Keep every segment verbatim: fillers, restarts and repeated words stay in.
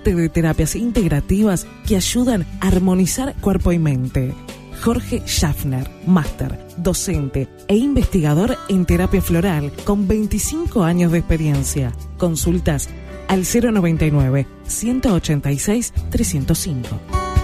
parte de terapias integrativas que ayudan a armonizar cuerpo y mente. Jorge Schaffner, máster, docente e investigador en terapia floral con veinticinco años de experiencia. Consultas al cero noventa y nueve, ciento ochenta y seis, trescientos cinco.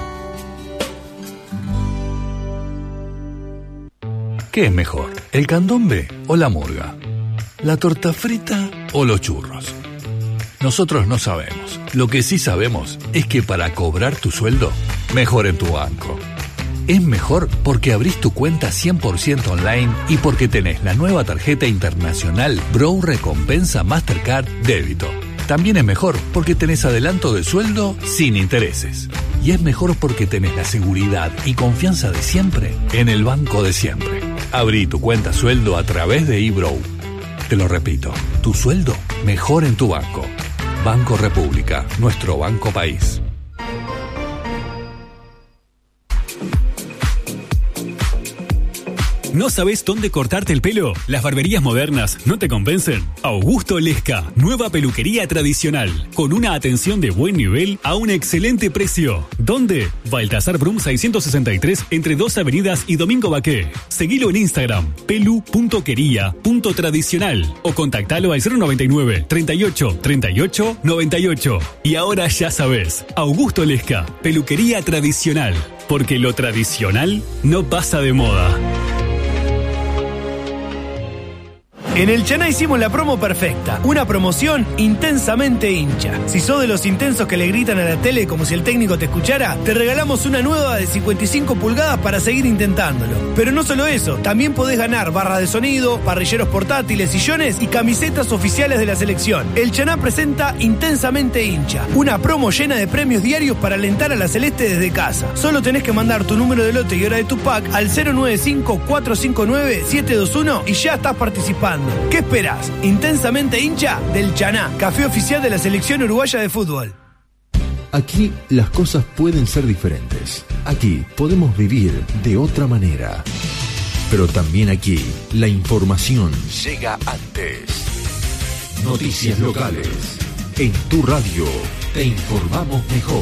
¿Qué es mejor, el candombe o la murga? ¿La torta frita o los churros? Nosotros no sabemos. Lo que sí sabemos es que para cobrar tu sueldo, mejor en tu banco. Es mejor porque abrís tu cuenta cien por ciento online y porque tenés la nueva tarjeta internacional Bro Recompensa Mastercard Débito. También es mejor porque tenés adelanto de sueldo sin intereses. Y es mejor porque tenés la seguridad y confianza de siempre en el banco de siempre. Abrí tu cuenta sueldo a través de eBro. Te lo repito, tu sueldo mejor en tu banco. Banco República, nuestro banco país. ¿No sabes dónde cortarte el pelo? ¿Las barberías modernas no te convencen? Augusto Lesca, nueva peluquería tradicional, con una atención de buen nivel a un excelente precio. ¿Dónde? Baltasar Brum seiscientos sesenta y tres, entre dos avenidas y Domingo Baqué. Seguilo en Instagram, pelu punto quería punto tradicional, o contactalo al cero noventa y nueve, treinta y ocho, treinta y ocho, noventa y ocho. Y ahora ya sabes, Augusto Lesca, peluquería tradicional, porque lo tradicional no pasa de moda. En el Chaná hicimos la promo perfecta, una promoción intensamente hincha. Si sos de los intensos que le gritan a la tele como si el técnico te escuchara, te regalamos una nueva de cincuenta y cinco pulgadas para seguir intentándolo. Pero no solo eso, también podés ganar barras de sonido, parrilleros portátiles, sillones y camisetas oficiales de la selección. El Chaná presenta Intensamente hincha, una promo llena de premios diarios para alentar a la Celeste desde casa. Solo tenés que mandar tu número de lote y hora de tu pack al cero nueve cinco, cuatro cinco nueve, siete dos uno y ya estás participando. ¿Qué esperás? Intensamente hincha del Chaná, café oficial de la selección uruguaya de fútbol. Aquí las cosas pueden ser diferentes. Aquí podemos vivir de otra manera. Pero también aquí la información llega antes. Noticias locales. En tu radio te informamos mejor.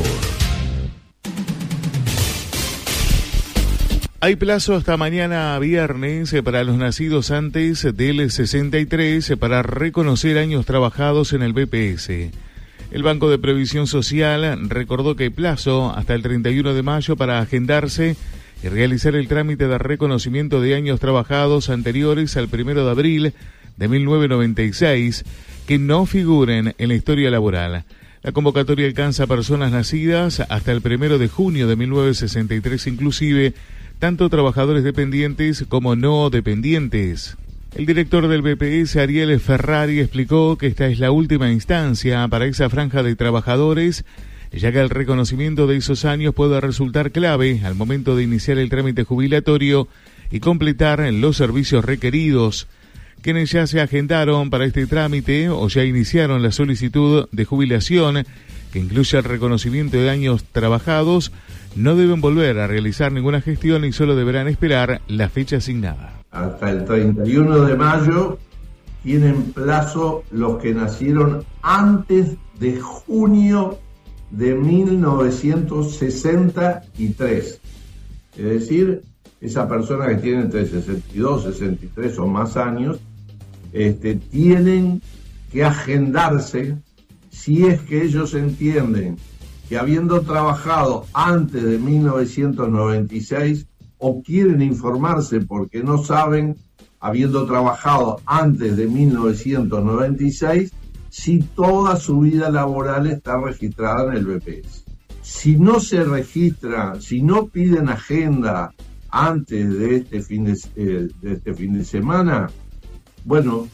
Hay plazo hasta mañana viernes para los nacidos antes del sesenta y tres para reconocer años trabajados en el B P S. El Banco de Previsión Social recordó que hay plazo hasta el treinta y uno de mayo para agendarse y realizar el trámite de reconocimiento de años trabajados anteriores al primero de abril de mil novecientos noventa y seis que no figuren en la historia laboral. La convocatoria alcanza a personas nacidas hasta el primero de junio de mil novecientos sesenta y tres inclusive, tanto trabajadores dependientes como no dependientes. El director del B P S, Ariel Ferrari, explicó que esta es la última instancia para esa franja de trabajadores, ya que el reconocimiento de esos años puede resultar clave al momento de iniciar el trámite jubilatorio y completar los servicios requeridos. Quienes ya se agendaron para este trámite o ya iniciaron la solicitud de jubilación, que incluye el reconocimiento de años trabajados, no deben volver a realizar ninguna gestión y solo deberán esperar la fecha asignada. Hasta el treinta y uno de mayo tienen plazo los que nacieron antes de junio de mil novecientos sesenta y tres. Es decir, esa persona que tiene entre sesenta y dos, sesenta y tres o más años, este, tienen que agendarse si es que ellos entienden que habiendo trabajado antes de mil novecientos noventa y seis o quieren informarse porque no saben, habiendo trabajado antes de mil novecientos noventa y seis, si toda su vida laboral está registrada en el B P S. Si no se registra, si no piden agenda antes de este fin de, eh, de, este fin de semana, bueno,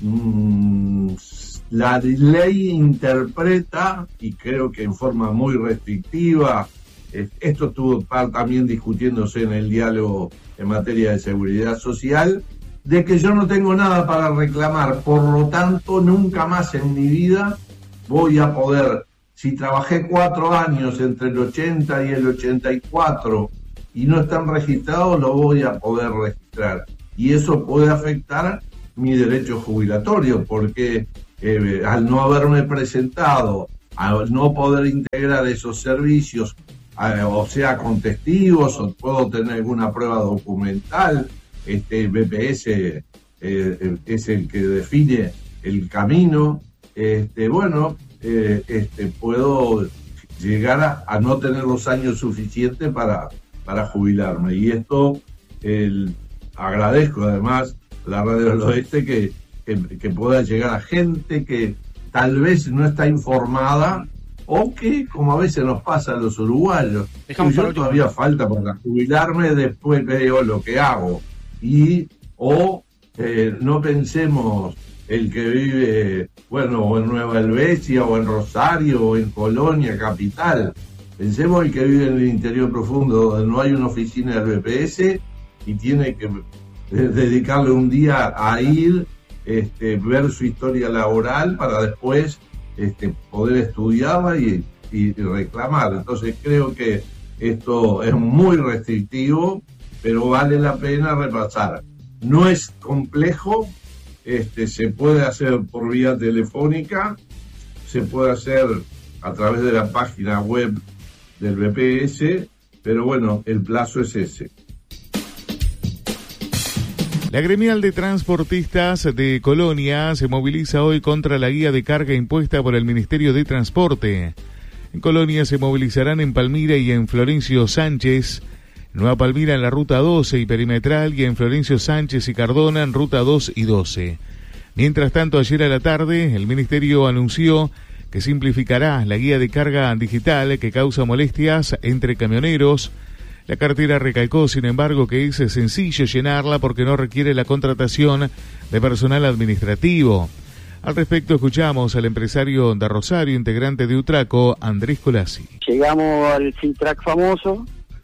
mmm, la ley interpreta, y creo que en forma muy restrictiva, esto estuvo también discutiéndose en el diálogo en materia de seguridad social, de que yo no tengo nada para reclamar, por lo tanto nunca más en mi vida voy a poder, si trabajé cuatro años entre el ochenta y el ochenta y cuatro y no están registrados, lo voy a poder registrar. Y eso puede afectar mi derecho jubilatorio, porque Eh, al no haberme presentado al no poder integrar esos servicios, eh, o sea, con testigos, o puedo tener alguna prueba documental, este B P S eh, es el que define el camino, este, bueno, eh, este, puedo llegar a, a no tener los años suficientes para, para jubilarme. Y esto, el, agradezco además la Radio del Oeste que, que, que pueda llegar a gente que tal vez no está informada, o que, como a veces nos pasa a los uruguayos, yo todavía falta para jubilarme, después veo lo que hago. Y, o eh, no pensemos el que vive, bueno, o en Nueva Helvecia, o en Rosario, o en Colonia, capital. Pensemos el que vive en el interior profundo, donde no hay una oficina del B P S, y tiene que dedicarle un día a ir, este, ver su historia laboral, para después este, poder estudiarla y, y reclamar. Entonces creo que esto es muy restrictivo, pero vale la pena repasar. No es complejo, este, se puede hacer por vía telefónica, se puede hacer a través de la página web del B P S, pero bueno, el plazo es ese. La gremial de transportistas de Colonia se moviliza hoy contra la guía de carga impuesta por el Ministerio de Transporte. En Colonia se movilizarán en Palmira y en Florencio Sánchez, en Nueva Palmira en la ruta doce y perimetral, y en Florencio Sánchez y Cardona en ruta dos y doce. Mientras tanto, ayer a la tarde, el Ministerio anunció que simplificará la guía de carga digital que causa molestias entre camioneros. La cartera recalcó, sin embargo, que es sencillo llenarla porque no requiere la contratación de personal administrativo. Al respecto, escuchamos al empresario de Rosario, integrante de Utraco, Andrés Colasi. Llegamos al Fintrack famoso,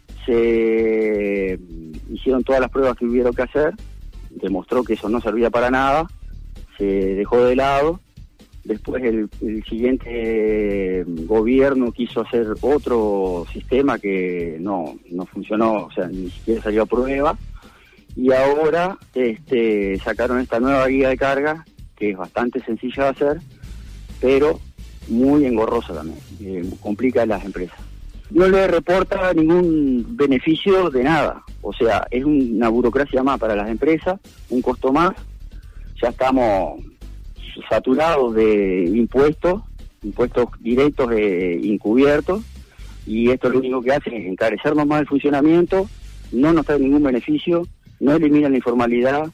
se hicieron todas las pruebas que hubieron que hacer, demostró que eso no servía para nada, se dejó de lado. Después el, el siguiente gobierno quiso hacer otro sistema que no, no funcionó, o sea, ni siquiera salió a prueba. Y ahora este, sacaron esta nueva guía de carga, que es bastante sencilla de hacer, pero muy engorrosa también, eh, complica a las empresas. No le reporta ningún beneficio de nada, o sea, es una burocracia más para las empresas, un costo más. Ya estamos saturados de impuestos, impuestos directos e encubiertos, y esto lo único que hace es encarecernos más el funcionamiento, no nos trae ningún beneficio, no elimina la informalidad,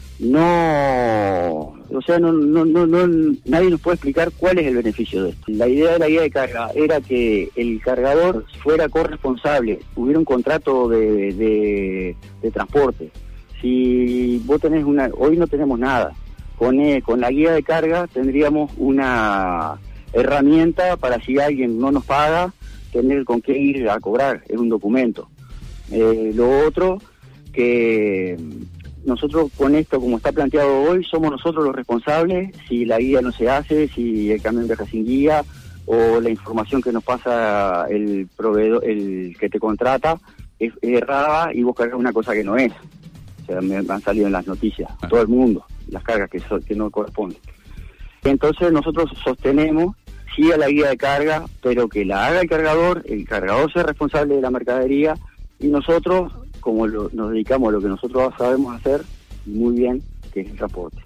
no, o sea, no, no, no, no, nadie nos puede explicar cuál es el beneficio de esto. La idea de la guía de carga era que el cargador fuera corresponsable, hubiera un contrato de, de, de transporte. Si vos tenés una, hoy no tenemos nada. Con, eh, con la guía de carga tendríamos una herramienta para, si alguien no nos paga, tener con qué ir a cobrar, es un documento. Eh, lo otro, que nosotros con esto, como está planteado hoy, somos nosotros los responsables si la guía no se hace, si el camión viaja sin guía, o la información que nos pasa el proveedor, el que te contrata, es, es errada y vos cargas una cosa que no es. O sea, me han salido en las noticias, ah. todo el mundo, las cargas que, so, que no corresponden. Entonces nosotros sostenemos, sí, a la guía de carga, pero que la haga el cargador, el cargador sea responsable de la mercadería, y nosotros, como lo, nos dedicamos a lo que nosotros sabemos hacer muy bien, que es el transporte.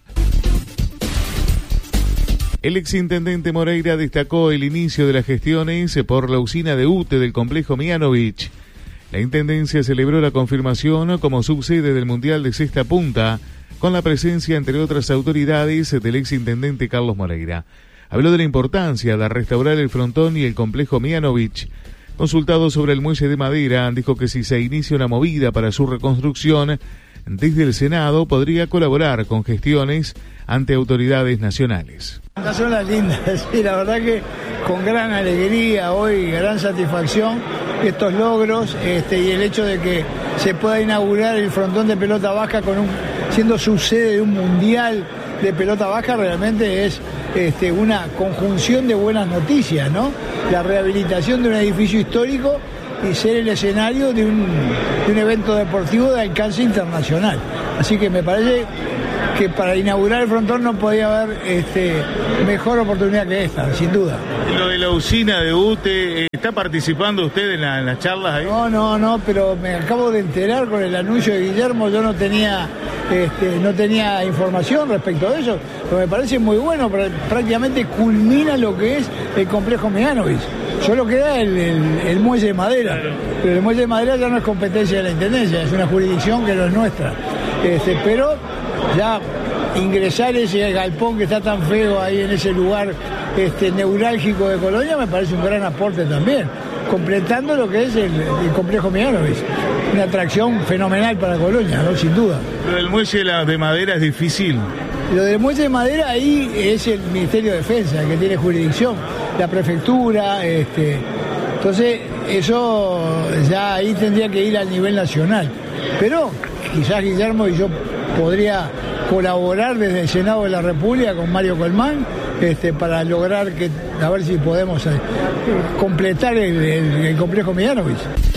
El exintendente Moreira destacó el inicio de las gestiones por la usina de U T E del complejo Mianovich. La Intendencia celebró la confirmación como subsede del Mundial de Cesta Punta, con la presencia, entre otras autoridades, del exintendente Carlos Moreira. Habló de la importancia de restaurar el frontón y el complejo Mianovich. Consultado sobre el muelle de madera, dijo que si se inicia una movida para su reconstrucción, desde el Senado podría colaborar con gestiones ante autoridades nacionales. Son las lindas, sí, la verdad que con gran alegría, hoy gran satisfacción estos logros, este, y el hecho de que se pueda inaugurar el frontón de pelota baja con un, siendo subsede de un mundial de pelota baja, realmente es este, una conjunción de buenas noticias, ¿no? La rehabilitación de un edificio histórico y ser el escenario de un, de un evento deportivo de alcance internacional. Así que me parece que para inaugurar el frontón no podía haber este, mejor oportunidad que esta, sin duda. Lo de la usina de U T E, ¿está participando usted en, la, en las charlas ahí? No, no, no, pero me acabo de enterar con el anuncio de Guillermo, yo no tenía, este, no tenía información respecto a eso, pero me parece muy bueno, prácticamente culmina lo que es el complejo Mianovich. Solo queda el, el, el muelle de madera, claro. Pero el muelle de madera ya no es competencia de la Intendencia, es una jurisdicción que no es nuestra. Este, pero ya ingresar ese galpón que está tan feo ahí en ese lugar este, neurálgico de Colonia me parece un gran aporte también, completando lo que es el, el complejo Mianovich. Una atracción fenomenal para Colonia, ¿no? Sin duda. Lo del muelle de madera es difícil. Lo del muelle de madera ahí es el Ministerio de Defensa, que tiene jurisdicción, la prefectura, este, entonces eso ya ahí tendría que ir al nivel nacional. Pero quizás Guillermo y yo podría colaborar desde el Senado de la República con Mario Colmán este, para lograr que, a ver si podemos eh, completar el, el, el complejo Mianovich.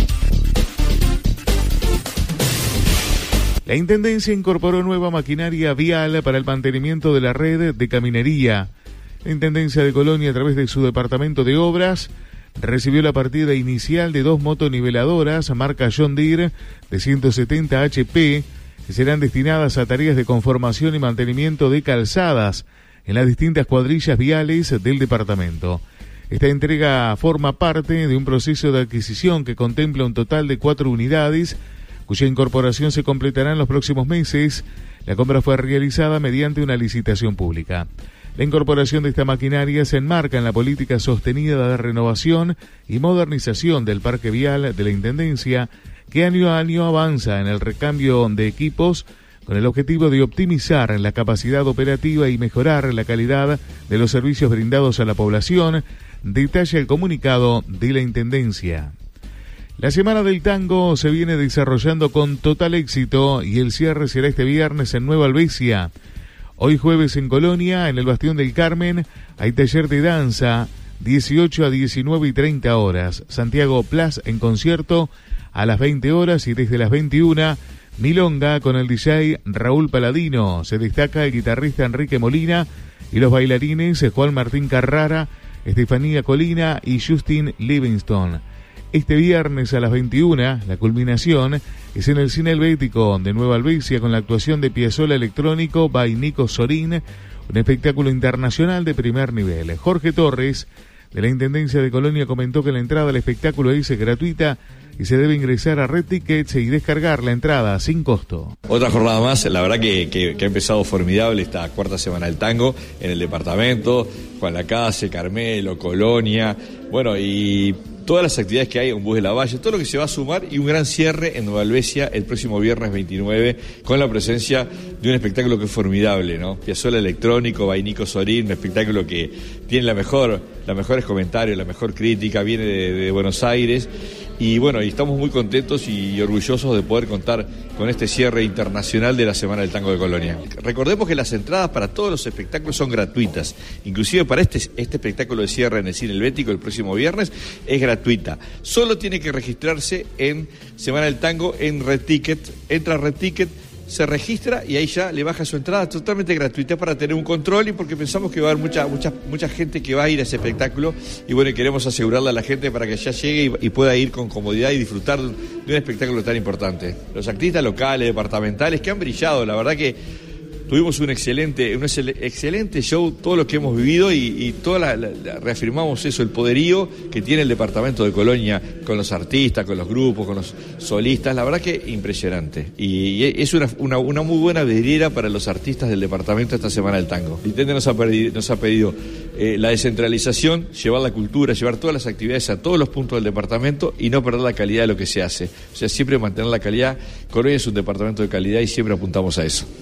La Intendencia incorporó nueva maquinaria vial para el mantenimiento de la red de caminería. La Intendencia de Colonia, a través de su Departamento de Obras, recibió la partida inicial de dos motoniveladoras marca John Deere de ciento setenta H P que serán destinadas a tareas de conformación y mantenimiento de calzadas en las distintas cuadrillas viales del departamento. Esta entrega forma parte de un proceso de adquisición que contempla un total de cuatro unidades, cuya incorporación se completará en los próximos meses. La compra fue realizada mediante una licitación pública. La incorporación de esta maquinaria se enmarca en la política sostenida de renovación y modernización del parque vial de la Intendencia, que año a año avanza en el recambio de equipos con el objetivo de optimizar la capacidad operativa y mejorar la calidad de los servicios brindados a la población, detalla el comunicado de la Intendencia. La Semana del Tango se viene desarrollando con total éxito y el cierre será este viernes en Nueva Albesia. Hoy jueves en Colonia, en el Bastión del Carmen, hay taller de danza, dieciocho a diecinueve y treinta horas. Santiago Plas en concierto a las veinte horas y desde las veintiuna, milonga con el D J Raúl Paladino. Se destaca el guitarrista Enrique Molina y los bailarines Juan Martín Carrara, Estefanía Colina y Justin Livingston. Este viernes a las veintiuna, la culminación es en el Cine Helvético de Nueva Albesia con la actuación de Piazzolla Electrónico by Nico Sorín, un espectáculo internacional de primer nivel. Jorge Torres, de la Intendencia de Colonia, comentó que la entrada al espectáculo es gratuita y se debe ingresar a Red Tickets y descargar la entrada sin costo. Otra jornada más, la verdad que, que, que ha empezado formidable esta cuarta semana del tango en el departamento, Juan Lacase, Carmelo, Colonia, bueno, y todas las actividades que hay en Bus de la Valle, todo lo que se va a sumar y un gran cierre en Nueva Albesia el próximo viernes veintinueve con la presencia de un espectáculo que es formidable, ¿no? Piazzolla Electrónico, by Nico Sorín, un espectáculo que tiene la mejor, los mejores comentarios, la mejor crítica, viene de, de Buenos Aires y bueno, y estamos muy contentos y orgullosos de poder contar con este cierre internacional de la Semana del Tango de Colonia. Recordemos que las entradas para todos los espectáculos son gratuitas, inclusive para este, este espectáculo de cierre en el Cine Helvético el próximo viernes es gratuita. Solo tiene que registrarse en Semana del Tango en Red Ticket, entra a Red Ticket, se registra y ahí ya le baja su entrada totalmente gratuita para tener un control y porque pensamos que va a haber mucha mucha mucha gente que va a ir a ese espectáculo y bueno, queremos asegurarle a la gente para que ya llegue y, y pueda ir con comodidad y disfrutar de un, de un espectáculo tan importante. Los artistas locales, departamentales que han brillado, la verdad que tuvimos un excelente, un excelente show, todo lo que hemos vivido y, y toda la, la, la, reafirmamos eso, el poderío que tiene el departamento de Colonia con los artistas, con los grupos, con los solistas, la verdad que impresionante. Y, y es una, una, una muy buena vidriera para los artistas del departamento esta Semana del Tango. El Intendente nos ha pedido, nos ha pedido eh, la descentralización, llevar la cultura, llevar todas las actividades a todos los puntos del departamento y no perder la calidad de lo que se hace. O sea, siempre mantener la calidad. Colonia es un departamento de calidad y siempre apuntamos a eso.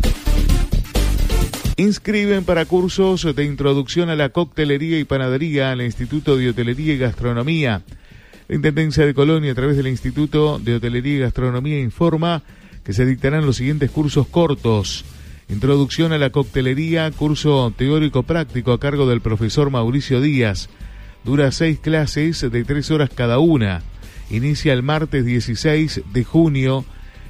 Inscriben para cursos de introducción a la coctelería y panadería al Instituto de Hotelería y Gastronomía. La Intendencia de Colonia, a través del Instituto de Hotelería y Gastronomía, informa que se dictarán los siguientes cursos cortos. Introducción a la coctelería, curso teórico práctico a cargo del profesor Mauricio Díaz. Dura seis clases de tres horas cada una. Inicia el martes dieciséis de junio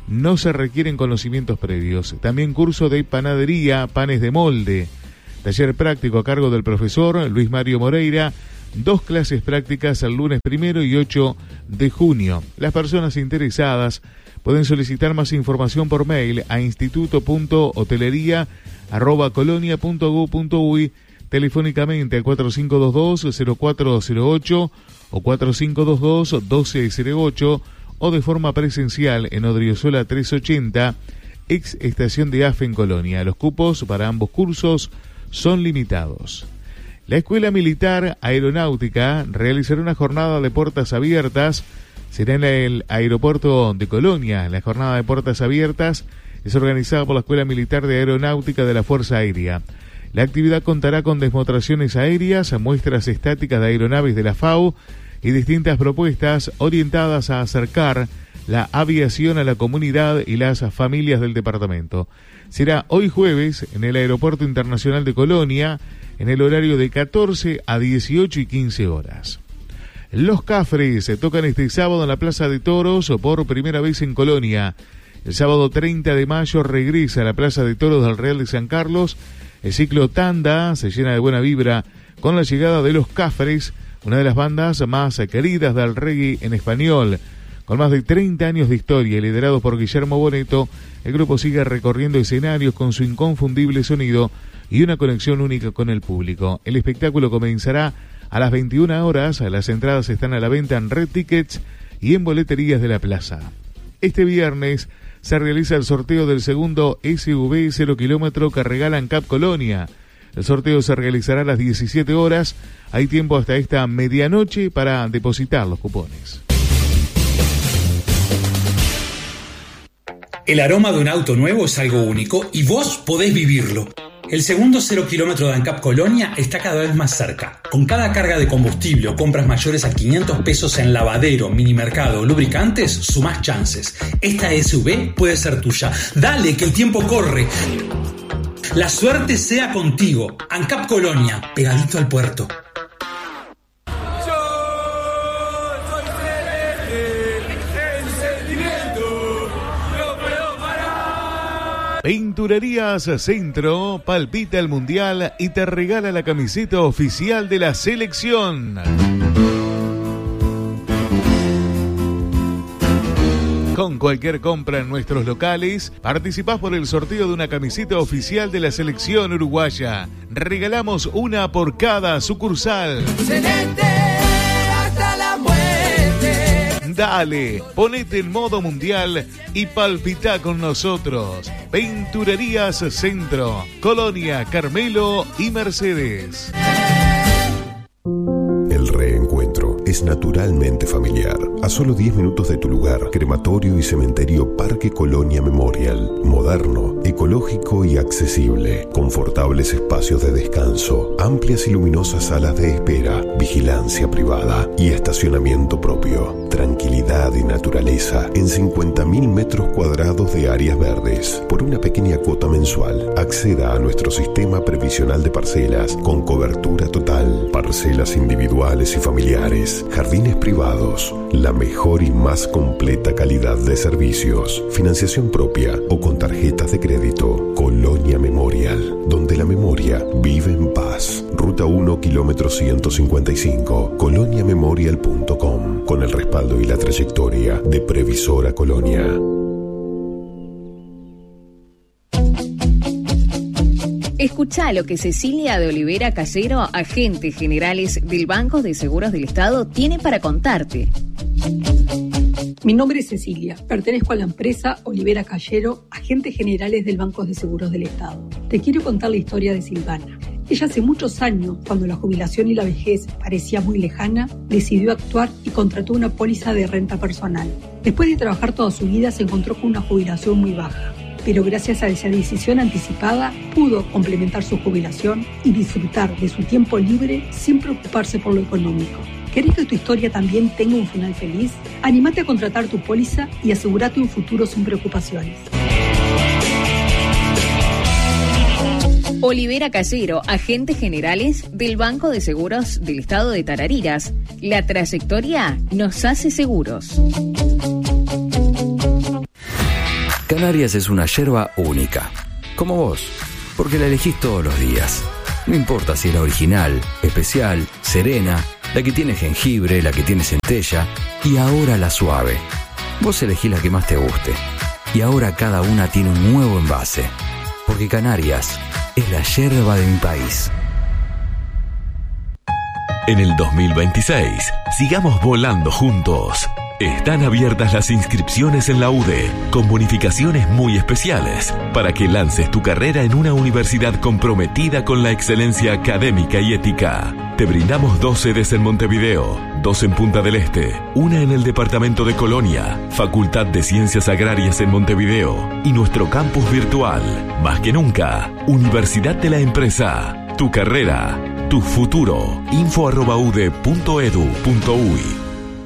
no se requieren conocimientos previos. También curso de panadería, panes de molde. Taller práctico a cargo del profesor Luis Mario Moreira. Dos clases prácticas el lunes primero y ocho de junio. Las personas interesadas pueden solicitar más información por mail a instituto punto hotelería arroba colonia punto gob punto uy, telefónicamente al cuatro cinco dos dos cero cuatro cero ocho o cuatro cinco dos dos uno dos cero ocho o de forma presencial en Odriozola trescientos ochenta, ex estación de A F E en Colonia. Los cupos para ambos cursos son limitados. La Escuela Militar Aeronáutica realizará una jornada de puertas abiertas. Será en el aeropuerto de Colonia. La jornada de puertas abiertas es organizada por la Escuela Militar de Aeronáutica de la Fuerza Aérea. La actividad contará con demostraciones aéreas, muestras estáticas de aeronaves de la F A U y distintas propuestas orientadas a acercar la aviación a la comunidad y las familias del departamento. Será hoy jueves en el Aeropuerto Internacional de Colonia, en el horario de catorce a dieciocho y quince horas. Los Cafres se tocan este sábado en la Plaza de Toros por primera vez en Colonia. El sábado treinta de mayo regresa a la Plaza de Toros del Real de San Carlos. El ciclo Tanda se llena de buena vibra con la llegada de Los Cafres, una de las bandas más queridas del reggae en español. Con más de treinta años de historia y liderado por Guillermo Boneto, el grupo sigue recorriendo escenarios con su inconfundible sonido y una conexión única con el público. El espectáculo comenzará a las veintiuna horas. Las entradas están a la venta en Red Tickets y en boleterías de la plaza. Este viernes se realiza el sorteo del segundo S U V cero kilómetro que regalan Cap Colonia. El sorteo se realizará a las diecisiete horas. Hay tiempo hasta esta medianoche para depositar los cupones. El aroma de un auto nuevo es algo único y vos podés vivirlo. El segundo cero kilómetro de ANCAP Colonia está cada vez más cerca. Con cada carga de combustible o compras mayores a quinientos pesos en lavadero, minimercado o lubricantes, sumás chances. Esta S U V puede ser tuya. Dale, que el tiempo corre. La suerte sea contigo. ANCAP Colonia, pegadito al puerto. Pinturerías Centro palpita el Mundial y te regala la camiseta oficial de la selección. Con cualquier compra en nuestros locales, participás por el sorteo de una camiseta oficial de la selección uruguaya. Regalamos una por cada sucursal. Celeste hasta la muerte. Dale, ponete en modo mundial y palpitá con nosotros. Pinturerías Centro, Colonia, Carmelo y Mercedes. El reencuentro es naturalmente familiar. A solo diez minutos de tu lugar, Crematorio y Cementerio Parque Colonia Memorial. Moderno, ecológico y accesible. Confortables espacios de descanso, amplias y luminosas salas de espera, vigilancia privada y estacionamiento propio. Tranquilidad y naturaleza en cincuenta mil metros cuadrados de áreas verdes. Por una pequeña cuota mensual, acceda a nuestro sistema previsional de parcelas con cobertura total. Parcelas individuales y familiares, jardines privados, la mejor y más completa calidad de servicios, financiación propia o con tarjetas de crédito. Colonia Memorial, donde la memoria vive en paz. Ruta uno, kilómetro ciento cincuenta y cinco, colonia memorial punto com, con el respaldo y la trayectoria de Previsora Colonia. Escuchá lo que Cecilia de Olivera Callero, agentes generales del Banco de Seguros del Estado, tiene para contarte. Mi nombre es Cecilia, pertenezco a la empresa Olivera Callero, agentes generales del Banco de Seguros del Estado. Te quiero contar la historia de Silvana. Ella hace muchos años, cuando la jubilación y la vejez parecía muy lejana, decidió actuar y contrató una póliza de renta personal. Después de trabajar toda su vida, se encontró con una jubilación muy baja. Pero gracias a esa decisión anticipada, pudo complementar su jubilación y disfrutar de su tiempo libre sin preocuparse por lo económico. ¿Querés que tu historia también tenga un final feliz? Anímate a contratar tu póliza y asegúrate un futuro sin preocupaciones. Olivera Callero, agentes generales del Banco de Seguros del Estado de Tarariras. La trayectoria nos hace seguros. Canarias es una yerba única, como vos, porque la elegís todos los días. No importa si es la original, especial, serena, la que tiene jengibre, la que tiene centella y ahora la suave. Vos elegís la que más te guste. Y ahora cada una tiene un nuevo envase. Porque Canarias es la yerba de mi país. En el dos mil veintiséis, sigamos volando juntos. Están abiertas las inscripciones en la U D E, con bonificaciones muy especiales, para que lances tu carrera en una universidad comprometida con la excelencia académica y ética. Te brindamos dos sedes en Montevideo, dos en Punta del Este, una en el departamento de Colonia, Facultad de Ciencias Agrarias en Montevideo y nuestro campus virtual. Más que nunca, Universidad de la Empresa. Tu carrera, tu futuro. info arroba u d e punto e d u punto u y.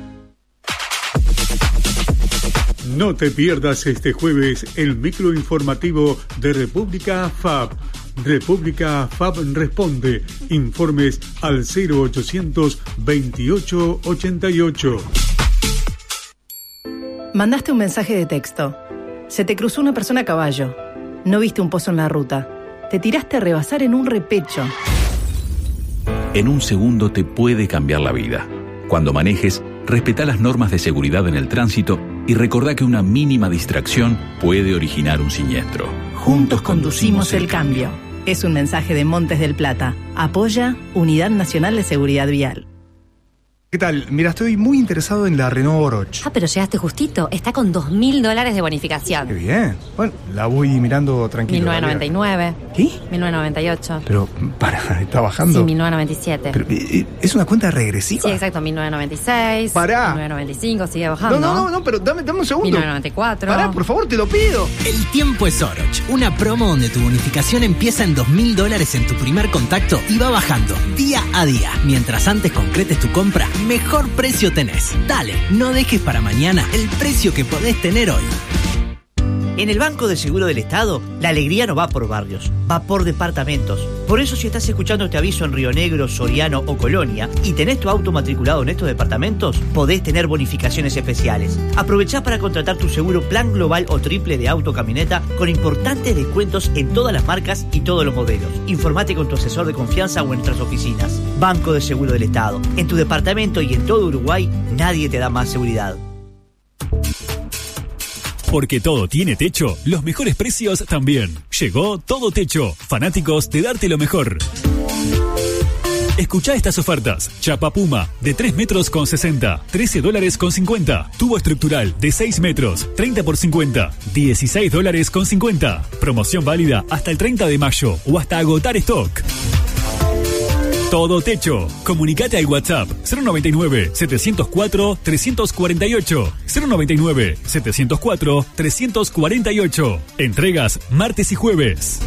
No te pierdas este jueves el microinformativo de República F A B. República F A B responde. Informes al cero ochocientos veintiocho ochenta y ocho. Mandaste un mensaje de texto. Se te cruzó una persona a caballo. No viste un pozo en la ruta. Te tiraste a rebasar en un repecho. En un segundo te puede cambiar la vida. Cuando manejes, respetá las normas de seguridad en el tránsito y recordá que una mínima distracción puede originar un siniestro. Juntos conducimos el cambio. Es un mensaje de Montes del Plata. Apoya Unidad Nacional de Seguridad Vial. ¿Qué tal? Mira, estoy muy interesado en la Renault Oroch. Ah, pero llegaste justito. Está con dos mil dólares de bonificación. Qué bien. Bueno, la voy mirando tranquilo. mil novecientos noventa y nueve. ¿Qué? mil novecientos noventa y ocho. Pero, para, ¿está bajando? Sí, mil novecientos noventa y siete. Pero, ¿es una cuenta regresiva? Sí, exacto. mil novecientos noventa y seis. Pará. mil novecientos noventa y cinco, sigue bajando. No, no, no, pero dame, dame un segundo. mil novecientos noventa y cuatro. Pará, por favor, te lo pido. El tiempo es Oroch. Una promo donde tu bonificación empieza en dos mil dólares en tu primer contacto y va bajando día a día. Mientras antes concretes tu compra, mejor precio tenés. Dale, no dejes para mañana el precio que podés tener hoy. En el Banco de Seguro del Estado, la alegría no va por barrios, va por departamentos. Por eso, si estás escuchando este aviso en Río Negro, Soriano o Colonia y tenés tu auto matriculado en estos departamentos, podés tener bonificaciones especiales. Aprovechá para contratar tu seguro plan global o triple de auto camioneta con importantes descuentos en todas las marcas y todos los modelos. Informate con tu asesor de confianza o en nuestras oficinas. Banco de Seguro del Estado. En tu departamento y en todo Uruguay, nadie te da más seguridad. Porque todo tiene techo, los mejores precios también. Llegó Todo Techo, fanáticos de darte lo mejor. Escuchá estas ofertas. Chapa Puma, de tres metros con sesenta, trece dólares con cincuenta. Tubo estructural, de seis metros, treinta por cincuenta, dieciséis dólares con cincuenta. Promoción válida hasta el treinta de mayo o hasta agotar stock. Todo Techo. Comunicate al WhatsApp cero noventa y nueve, setecientos cuatro, trescientos cuarenta y ocho. cero noventa y nueve, setecientos cuatro, trescientos cuarenta y ocho. Entregas martes y jueves.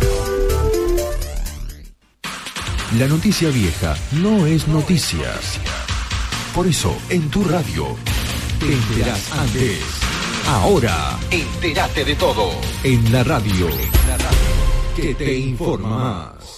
La noticia vieja no es noticia. Por eso, en tu radio, te enterás antes. Ahora, entérate de todo. En la radio, que te informa más.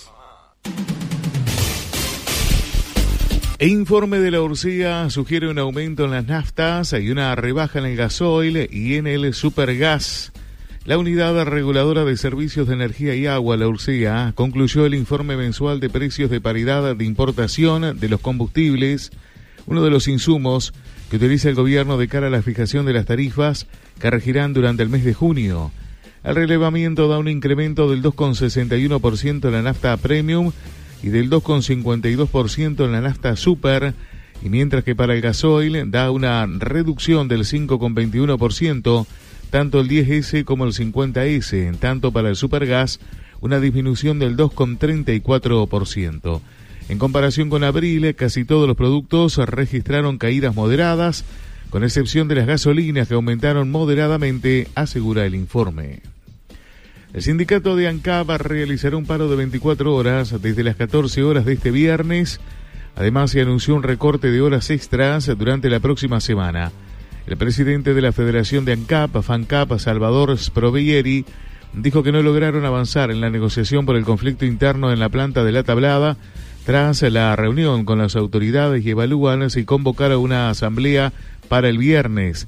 E informe de la Urcia sugiere un aumento en las naftas y una rebaja en el gasoil y en el supergas. La Unidad Reguladora de Servicios de Energía y Agua, la Urcia, concluyó el informe mensual de precios de paridad de importación de los combustibles, uno de los insumos que utiliza el gobierno de cara a la fijación de las tarifas que regirán durante el mes de junio. El relevamiento da un incremento del dos coma sesenta y uno por ciento en la nafta premium y del dos coma cincuenta y dos por ciento en la nafta super, y mientras que para el gasoil da una reducción del cinco coma veintiuno por ciento, tanto el diez ese como el cincuenta ese, en tanto para el supergas una disminución del dos coma treinta y cuatro por ciento. En comparación con abril, casi todos los productos registraron caídas moderadas, con excepción de las gasolinas que aumentaron moderadamente, asegura el informe. El sindicato de ANCAP realizará un paro de veinticuatro horas desde las catorce horas de este viernes. Además, se anunció un recorte de horas extras durante la próxima semana. El presidente de la Federación de ANCAP, FANCAP, Salvador Sprovieri, dijo que no lograron avanzar en la negociación por el conflicto interno en la planta de La Tablada tras la reunión con las autoridades y evalúan si convocar a una asamblea para el viernes.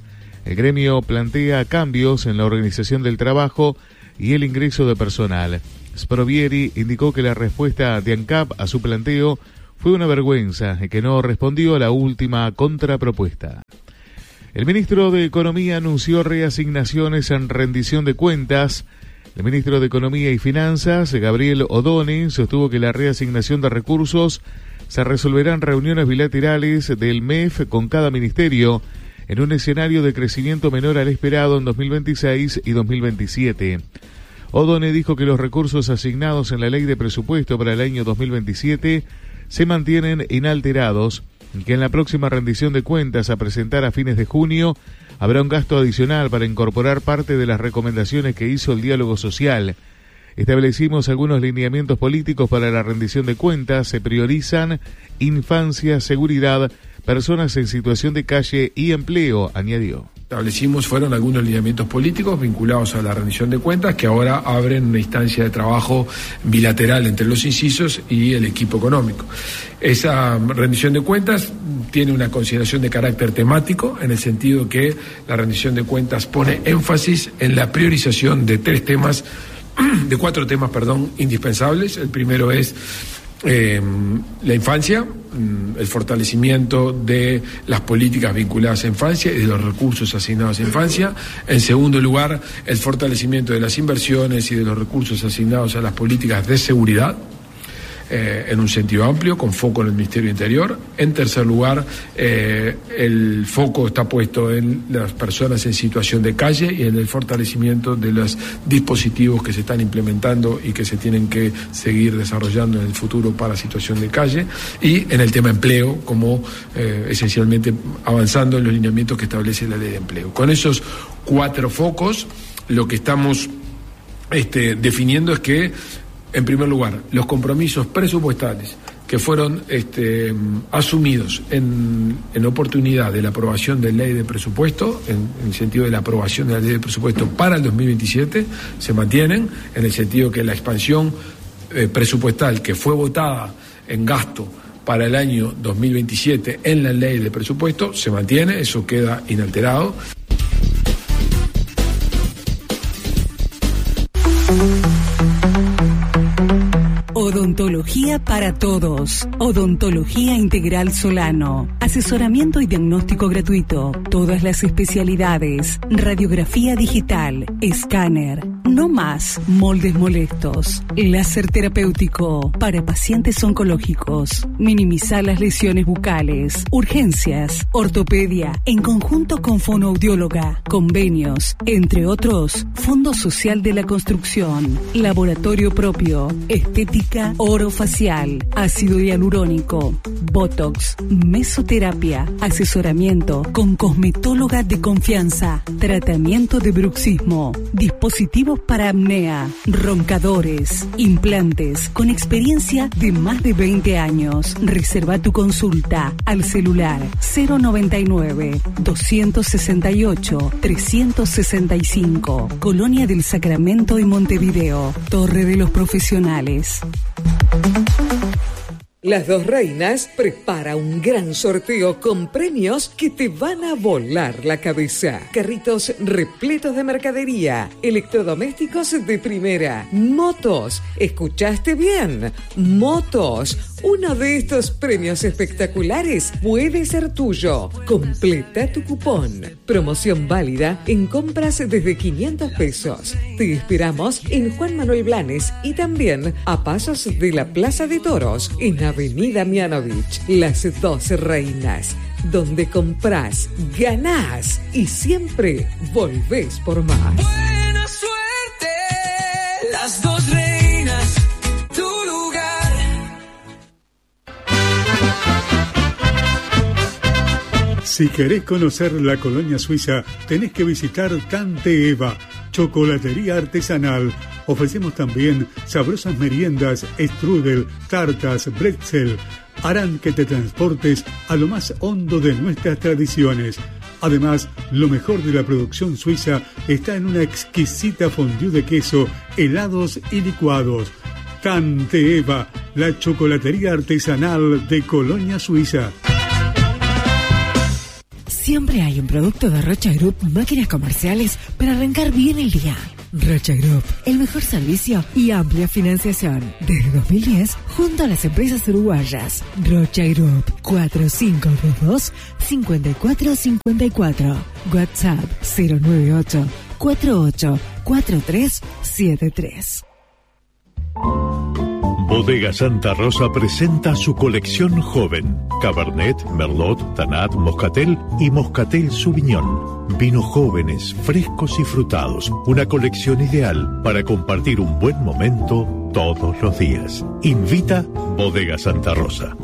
El gremio plantea cambios en la organización del trabajo y el ingreso de personal. Sprovieri indicó que la respuesta de ANCAP a su planteo fue una vergüenza y que no respondió a la última contrapropuesta. El ministro de Economía anunció reasignaciones en rendición de cuentas. El ministro de Economía y Finanzas, Gabriel Odone, sostuvo que la reasignación de recursos se resolverá en reuniones bilaterales del M E F con cada ministerio en un escenario de crecimiento menor al esperado en dos mil veintiséis y dos mil veintisiete. Odone dijo que los recursos asignados en la ley de presupuesto para el año dos mil veintisiete se mantienen inalterados y que en la próxima rendición de cuentas a presentar a fines de junio habrá un gasto adicional para incorporar parte de las recomendaciones que hizo el diálogo social. Establecimos algunos lineamientos políticos para la rendición de cuentas. Se priorizan infancia, seguridad, personas en situación de calle y empleo, añadió. Establecimos fueron algunos lineamientos políticos vinculados a la rendición de cuentas que ahora abren una instancia de trabajo bilateral entre los incisos y el equipo económico. Esa rendición de cuentas tiene una consideración de carácter temático en el sentido que la rendición de cuentas pone énfasis en la priorización de tres temas, de cuatro temas, perdón, indispensables. El primero es Eh, la infancia, el fortalecimiento de las políticas vinculadas a infancia y de los recursos asignados a infancia. En segundo lugar, el fortalecimiento de las inversiones y de los recursos asignados a las políticas de seguridad, eh, en un sentido amplio, con foco en el Ministerio del Interior. En tercer lugar, eh, el foco está puesto en las personas en situación de calle y en el fortalecimiento de los dispositivos que se están implementando y que se tienen que seguir desarrollando en el futuro para situación de calle, y en el tema empleo, como eh, esencialmente avanzando en los lineamientos que establece la ley de empleo. Con esos cuatro focos, lo que estamos este, definiendo es que, en primer lugar, los compromisos presupuestales que fueron este, asumidos en, en oportunidad de la aprobación de la ley de presupuesto, en, en el sentido de la aprobación de la ley de presupuesto para el dos mil veintisiete, se mantienen, en el sentido que la expansión eh, presupuestal que fue votada en gasto para el año dos mil veintisiete en la ley de presupuesto se mantiene, eso queda inalterado. Odontología para todos. Odontología Integral Solano. Asesoramiento y diagnóstico gratuito. Todas las especialidades. Radiografía digital. Escáner. No más moldes molestos. Láser terapéutico para pacientes oncológicos. Minimizar las lesiones bucales. Urgencias. Ortopedia en conjunto con fonoaudióloga. Convenios. Entre otros, Fondo Social de la Construcción. Laboratorio propio. Estética orofacial, ácido hialurónico, botox, mesoterapia, asesoramiento con cosmetóloga de confianza, tratamiento de bruxismo, dispositivos para apnea, roncadores, implantes con experiencia de más de veinte años. Reserva tu consulta al celular cero noventa y nueve, doscientos sesenta y ocho, trescientos sesenta y cinco, Colonia del Sacramento y Montevideo, Torre de los Profesionales. Las Dos Reinas prepara un gran sorteo con premios que te van a volar la cabeza. Carritos repletos de mercadería, electrodomésticos de primera, motos. ¿Escuchaste bien? Motos. Uno de estos premios espectaculares puede ser tuyo. Completa tu cupón. Promoción válida en compras desde quinientos pesos. Te esperamos en Juan Manuel Blanes y también a pasos de la Plaza de Toros en Avenida Mianovich. Las Dos Reinas, donde comprás, ganás y siempre volvés por más. Buena suerte, Las Dos Reinas, tu lugar. Si querés conocer la colonia suiza, tenés que visitar Tante Eva, chocolatería artesanal. Ofrecemos también sabrosas meriendas, strudel, tartas, bretzel. Harán que te transportes a lo más hondo de nuestras tradiciones. Además, lo mejor de la producción suiza está en una exquisita fondue de queso, helados y licuados. Tante Eva, la chocolatería artesanal de Colonia Suiza. Siempre hay un producto de Rocha Group Máquinas Comerciales para arrancar bien el día. Rocha Group, el mejor servicio y amplia financiación. Desde dos mil diez, junto a las empresas uruguayas. Rocha Group, cuatro cinco dos dos, cinco cuatro cinco cuatro. WhatsApp cero nueve ocho, cuatro ocho cuatro tres siete tres. Bodega Santa Rosa presenta su colección joven. Cabernet, Merlot, Tanat, Moscatel y Moscatel Sauvignon. Vinos jóvenes, frescos y frutados. Una colección ideal para compartir un buen momento todos los días. Invita Bodega Santa Rosa.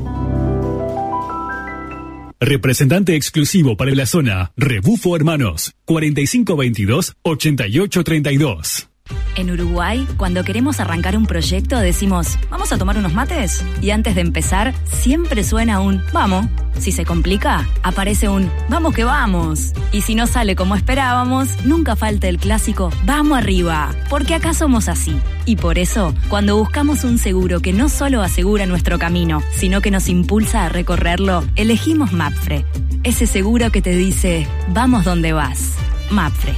Representante exclusivo para la zona, Rebufo Hermanos, cuarenta y cinco veintidós, ochenta y ocho treinta y dos. En Uruguay, cuando queremos arrancar un proyecto, decimos, ¿vamos a tomar unos mates? Y antes de empezar, siempre suena un vamos. Si se complica, aparece un vamos que vamos. Y si no sale como esperábamos, nunca falta el clásico vamos arriba, porque acá somos así. Y por eso, cuando buscamos un seguro que no solo asegura nuestro camino, sino que nos impulsa a recorrerlo, elegimos Mapfre. Ese seguro que te dice, vamos donde vas. Mapfre.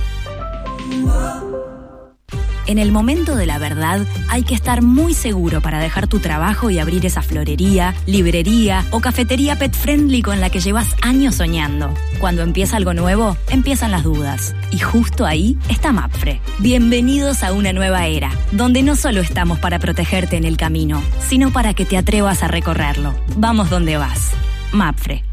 En el momento de la verdad, hay que estar muy seguro para dejar tu trabajo y abrir esa florería, librería o cafetería pet friendly con la que llevas años soñando. Cuando empieza algo nuevo, empiezan las dudas. Y justo ahí está Mapfre. Bienvenidos a una nueva era, donde no solo estamos para protegerte en el camino, sino para que te atrevas a recorrerlo. Vamos donde vas. Mapfre.